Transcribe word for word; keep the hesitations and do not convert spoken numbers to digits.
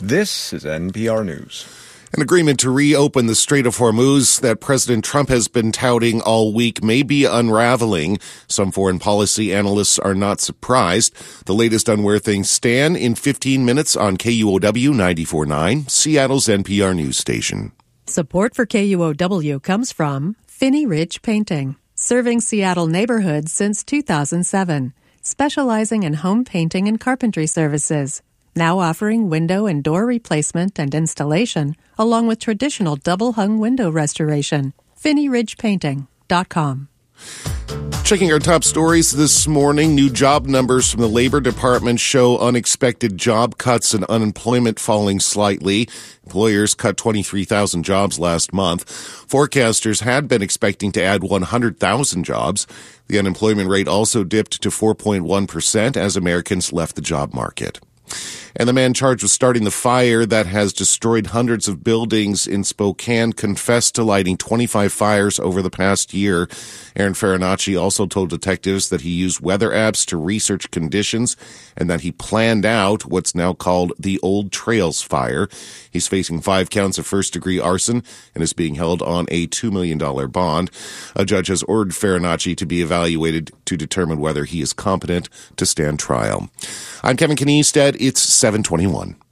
This is N P R News. An agreement to reopen the Strait of Hormuz that President Trump has been touting all week may be unraveling. Some foreign policy analysts are not surprised. The latest on where things stand in fifteen minutes on K U O W ninety-four point nine, Seattle's N P R news station. Support for K U O W comes from Finney Ridge Painting, serving Seattle neighborhoods since two thousand seven, specializing in home painting and carpentry services. Now offering window and door replacement and installation, along with traditional double-hung window restoration. Finney Ridge Painting dot com. Checking our top stories this morning, new job numbers from the Labor Department show unexpected job cuts and unemployment falling slightly. Employers cut twenty-three thousand jobs last month. Forecasters had been expecting to add one hundred thousand jobs. The unemployment rate also dipped to four point one percent as Americans left the job market. And the man charged with starting the fire that has destroyed hundreds of buildings in Spokane confessed to lighting twenty-five fires over the past year. Aaron Farinacci also told detectives that he used weather apps to research conditions and that he planned out what's now called the Old Trails fire. He's facing five counts of first-degree arson and is being held on a two million dollars bond. A judge has ordered Farinacci to be evaluated to determine whether he is competent to stand trial. I'm Kevin Kniestead. It's seven twenty-one.